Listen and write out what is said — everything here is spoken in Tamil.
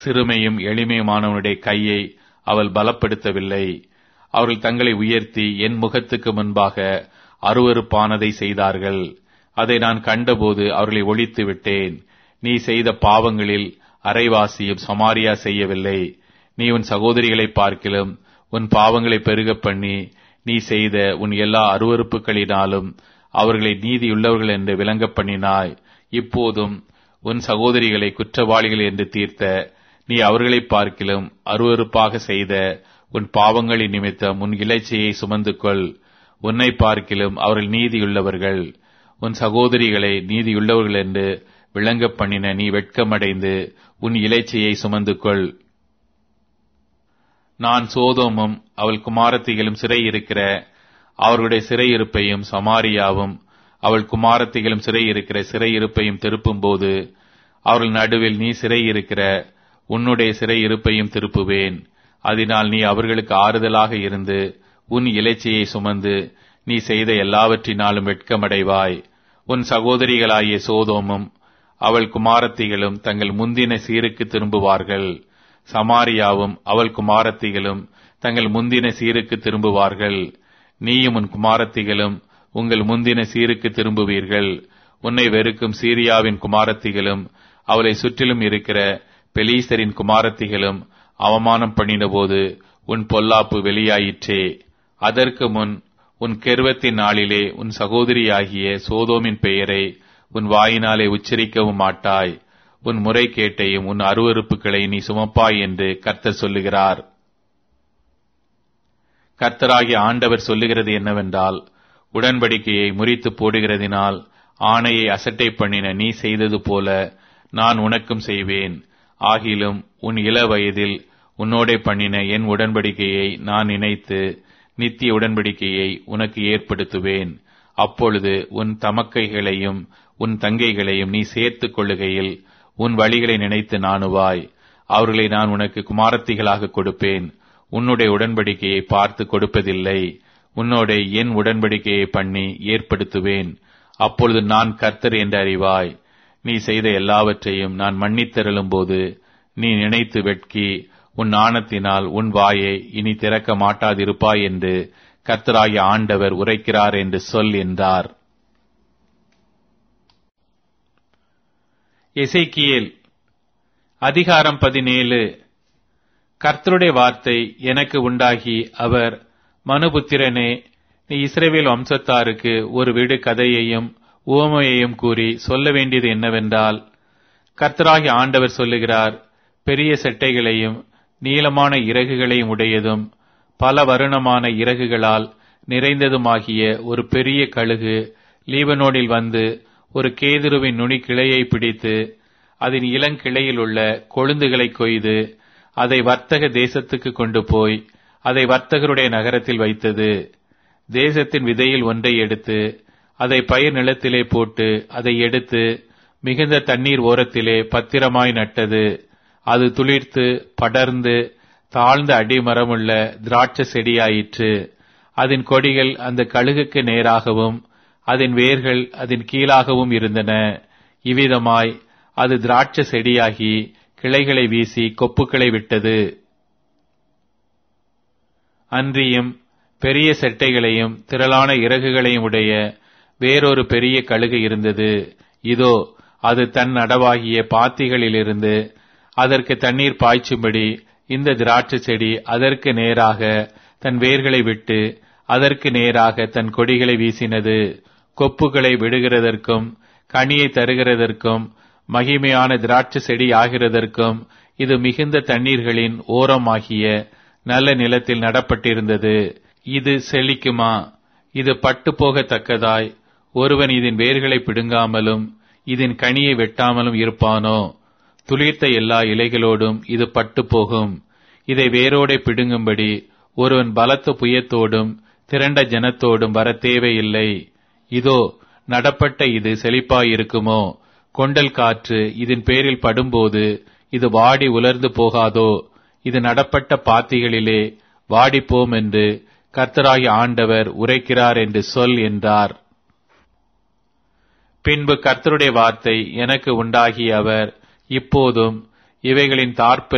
சிறுமையும் எளிமையுமானவனுடைய கையை அவள் பலப்படுத்தவில்லை. அவர்கள் தங்களை உயர்த்தி என் முகத்துக்கு முன்பாக அருவருப்பானதை செய்தார்கள். அதை நான் கண்டபோது அவர்களை ஒழித்து விட்டேன். நீ செய்த பாவங்களில் அரைவாசியும் சமாரியா செய்யவில்லை. நீ உன் சகோதரிகளை பார்க்கிலும் உன் பாவங்களை பெருக பண்ணி நீ செய்த உன் எல்லா அருவருப்புகளினாலும் அவர்களை நீதியுள்ளவர்கள் என்று விளங்க பண்ணினாய். இப்போதும் உன் சகோதரிகளை குற்றவாளிகள் என்று தீர்த்த நீ அவர்களை பார்க்கிலும் அருவருப்பாக செய்த உன் பாவங்களின் நிமித்தம் உன் இலைச்சையை சுமந்து கொள். உன்னை பார்க்கிலும் அவர்கள் நீதியுள்ளவர்கள். உன் சகோதரிகளை நீதியுள்ளவர்கள் என்று விளங்க பண்ணின நீ வெட்கமடைந்து உன் இலைச்சையை சுமந்து கொள். நான் சோதோமும் அவள் குமாரத்திகளும் சிறையிருக்கிற அவர்களுடைய சிறையிருப்பையும் சமாரியாவும் அவள் குமாரத்திகளும் சிறையிருக்கிற சிறையிருப்பையும் திருப்பும் போது அவர்கள் நடுவில் நீ சிறையிருக்கிற உன்னுடைய சிறையிருப்பையும் திருப்புவேன். அதனால் நீ அவர்களுக்கு ஆறுதலாக இருந்து உன் இலைச்சையை சுமந்து நீ செய்த எல்லாவற்றினாலும் வெட்கமடைவாய். உன் சகோதரிகளாகிய சோதோமும் அவள் குமாரத்திகளும் தங்கள் முந்தின சீருக்கு திரும்புவார்கள். சமாரியாவும் அவள் குமாரத்திகளும் தங்கள் முந்தின சீருக்கு திரும்புவார்கள். நீயும் உன் குமாரத்திகளும் உங்கள் முந்தின சீருக்கு திரும்புவீர்கள். உன்னை வெறுக்கும் சீரியாவின் குமாரத்திகளும் அவளை சுற்றிலும் இருக்கிற பெலீஸ்தரின் குமாரத்திகளும் அவமானம் பண்ணினபோது உன் பொல்லாப்பு வெளியாயிற்றே. அதற்கு முன் உன் கெர்வத்தின் நாளிலே உன் சகோதரியாகிய சோதோமின் பெயரை உன் வாயினாலே உச்சரிக்கவும் மாட்டாய். உன் முறைகேட்டையும் உன் அருவருப்புகளை நீ சுமப்பாய் என்று கர்த்தர் சொல்லுகிறார். கர்த்தராகிய ஆண்டவர் சொல்லுகிறது என்னவென்றால், உடன்படிக்கையை முறித்து போடுகிறதினால் ஆணையை அசட்டை பண்ணின நீ செய்தது போல நான் உனக்கும் செய்வேன். ஆகிலும் உன் இள வயதில் உன்னோடே பண்ணின என் உடன்படிக்கையை நான் நினைத்து நித்திய உடன்படிக்கையை உனக்கு ஏற்படுத்துவேன். அப்பொழுது உன் தமக்கைகளையும் உன் தங்கைகளையும் நீ சேர்த்துக் கொள்ளுகையில் உன் வழிகளை நினைத்து நாணுவாய். அவர்களை நான் உனக்கு குமாரத்திகளாக கொடுப்பேன். உன்னுடைய உடன்படிக்கையை பார்த்து கொடுப்பதில்லை. உன்னோட என் உடன்படிக்கையை பண்ணி ஏற்படுத்துவேன். அப்பொழுது நான் கர்த்தர் என்று அறிவாய். நீ செய்த எல்லாவற்றையும் நான் மன்னித்தருளும் போது நீ நினைத்து வெட்கி உன் நாணத்தினால் உன் வாயை இனி திறக்க மாட்டாதிருப்பாய் என்று கர்த்தராகிய ஆண்டவர் உரைக்கிறார் என்று சொல் என்றார். எசேக்கியேல் அதிகாரம் 17. கர்த்தருடைய வார்த்தை எனக்கு உண்டாகி அவர், மனுபுத்திரனே, நீ இஸ்ரவேல் வம்சத்தாருக்கு ஒரு விடு கதையையும் உவமையையும் கூறி சொல்ல வேண்டியது என்னவென்றால், கர்த்தராகிய ஆண்டவர் சொல்லுகிறார், பெரிய செட்டைகளையும் நீளமான இறகுகளையும் உடையதும் பல வருணமான இறகுகளால் நிறைந்ததுமாகிய ஒரு பெரிய கழுகு லீபனோனில் வந்து ஒரு கேதுருவின் நுனி கிளையை பிடித்து அதன் இளங்கிளையில் உள்ள கொழுந்துகளை கொய்து அதை வர்த்தக தேசத்துக்கு கொண்டு போய் அதை வர்த்தகருடைய நகரத்தில் வைத்தது. தேசத்தின் விதையில் ஒன்றை எடுத்து அதை பயிர் நிலத்திலே போட்டு அதை எடுத்து மிகுந்த தண்ணீர் ஓரத்திலே பத்திரமாய் நட்டது. அது துளிர்த்து படர்ந்து தாழ்ந்த அடிமரமுள்ள திராட்சை செடியாயிற்று. அதன் கொடிகள் அந்த கழுகுக்கு நேராகவும் அதன் வேர்கள் அதன் கீழாகவும் இருந்தன. இவ்விதமாய் அது திராட்சை செடியாகி கிளைகளை வீசி கொப்புக்களை விட்டது. அன்றியும் பெரிய செட்டைகளையும் திரளான இறகுகளையும் உடைய வேறொரு பெரிய கழுகு இருந்தது. இதோ, அது தன் நடவாகிய பாத்திகளிலிருந்து அதற்கு தண்ணீர் பாய்ச்சும்படி இந்த திராட்சை செடி அதற்கு நேராக தன் வேர்களை விட்டு அதற்கு நேராக தன் கொடிகளை வீசினது. கொப்புகளை விடுகிறதற்கும் கனியை தருகிறதற்கும் மகிமையான திராட்சை செடி ஆகிறதற்கும் இது மிகுந்த தண்ணீர்களின் ஓரமாகிய நல்ல நிலத்தில் நடப்பட்டிருந்தது. இது செழிக்குமா? இது பட்டு போகத்தக்கதாய் ஒருவன் இதன் வேர்களை பிடுங்காமலும் இதன் கனியை வெட்டாமலும் இருப்பானோ? துளிர்த்த எல்லா இலைகளோடும் இது பட்டு போகும். இதை வேரோடே பிடுங்கும்படி ஒருவன் பலத்த புயத்தோடும் திரண்ட ஜனத்தோடும் வர தேவையில்லை. இதோ, நடப்பட்ட இது செழிப்பாயிருக்குமோ? கொண்டல் காற்று இதன் பேரில் படும்போது இது வாடி உலர்ந்து போகாதோ? இது நடப்பட்ட பாத்திகளிலே வாடிப்போம் என்று கர்த்தராகிய ஆண்டவர் உரைக்கிறார் என்று சொல் என்றார். பின்பு கர்த்தருடைய வார்த்தை எனக்கு உண்டாகிய அவர், இப்போதும் இவைகளின் தார்ப்பை